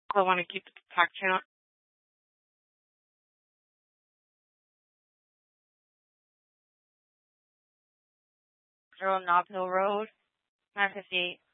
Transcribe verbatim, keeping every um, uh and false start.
I want to keep the talk channel. Zero Nob Hill Road, nine fifty-eight.